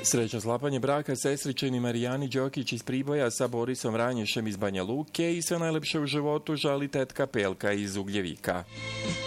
Srećno sklapanje braka sestričeni Marijani Đokić iz Priboja sa Borisom Ranješem iz Banja Luke i sve najlepše u životu želi tetka Pelka iz Ugljevika.